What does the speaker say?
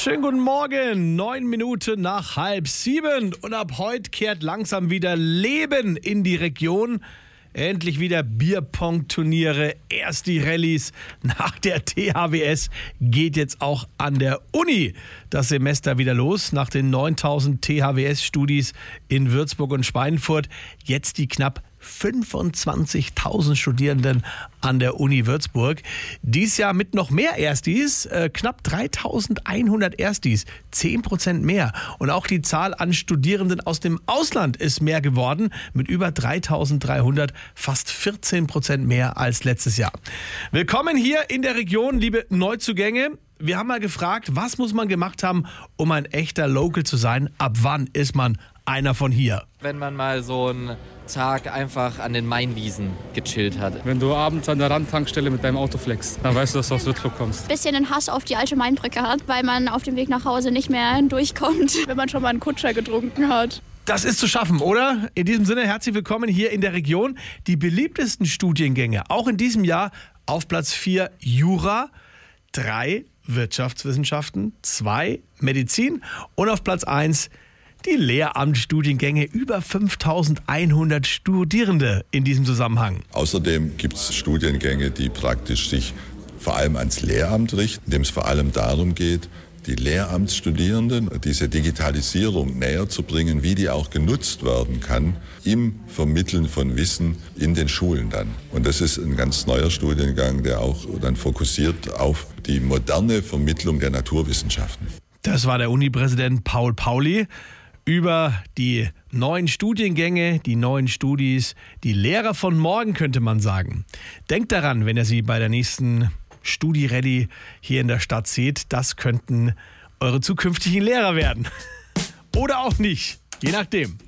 Schönen guten Morgen, 9 Minuten nach 6:30 und ab heute kehrt langsam wieder Leben in die Region. Endlich wieder Bierpong-Turniere, erst die Rallyes nach der THWS geht jetzt auch an der Uni das Semester wieder los. Nach den 9000 THWS-Studis in Würzburg und Schweinfurt jetzt die knapp 25.000 Studierenden an der Uni Würzburg. Dies Jahr mit noch mehr Erstis, knapp 3.100 Erstis, 10% mehr. Und auch die Zahl an Studierenden aus dem Ausland ist mehr geworden, mit über 3.300, fast 14% mehr als letztes Jahr. Willkommen hier in der Region, liebe Neuzugänge. Wir haben mal gefragt, was muss man gemacht haben, um ein echter Local zu sein? Ab wann ist man einer von hier? Wenn man mal so einen Tag einfach an den Mainwiesen gechillt hat. Wenn du abends an der Randtankstelle mit deinem Auto flexst, dann weißt du, dass du aus Würzburg kommst. Bisschen den Hass auf die alte Mainbrücke hat, weil man auf dem Weg nach Hause nicht mehr durchkommt. Wenn man schon mal einen Kutscher getrunken hat. Das ist zu schaffen, oder? In diesem Sinne, herzlich willkommen hier in der Region. Die beliebtesten Studiengänge, auch in diesem Jahr auf Platz 4 Jura, 3 Wirtschaftswissenschaften, 2 Medizin und auf Platz 1 die Lehramtsstudiengänge, über 5.100 Studierende in diesem Zusammenhang. Außerdem gibt es Studiengänge, die praktisch sich vor allem ans Lehramt richten, indem es vor allem darum geht, die Lehramtsstudierenden diese Digitalisierung näher zu bringen, wie die auch genutzt werden kann im Vermitteln von Wissen in den Schulen dann. Und das ist ein ganz neuer Studiengang, der auch dann fokussiert auf die moderne Vermittlung der Naturwissenschaften. Das war der Uni-Präsident Paul Pauli. Über die neuen Studiengänge, die neuen Studis, die Lehrer von morgen, könnte man sagen. Denkt daran, wenn ihr sie bei der nächsten Studi-Rallye hier in der Stadt seht, das könnten eure zukünftigen Lehrer werden. Oder auch nicht, je nachdem.